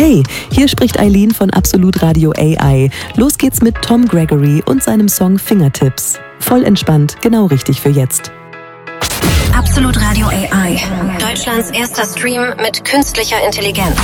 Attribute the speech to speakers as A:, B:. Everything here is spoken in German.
A: Hey, hier spricht Eileen von Absolut Radio AI. Los geht's mit Tom Gregory und seinem Song Fingertips. Voll entspannt, genau richtig für jetzt.
B: Absolut Radio AI. Deutschlands erster Stream mit künstlicher Intelligenz.